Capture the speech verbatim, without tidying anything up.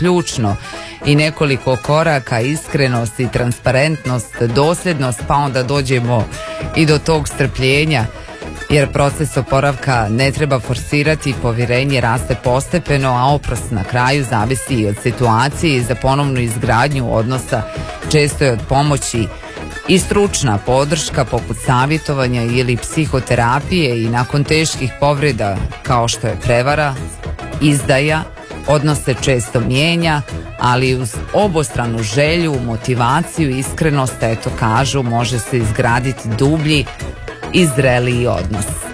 ključno i nekoliko koraka, iskrenost i transparentnost, dosljednost, pa onda dođemo i do tog strpljenja, jer proces oporavka ne treba forsirati, povjerenje raste postepeno, a oprost na kraju zavisi i od situacije i za ponovnu izgradnju odnosa često je od pomoći i stručna podrška poput savjetovanja ili psihoterapije i nakon teških povreda kao što je prevara, izdaja, odnos se često mijenja, ali uz obostranu želju, motivaciju i iskrenost, eto kažu, može se izgraditi dublji i zreliji odnos.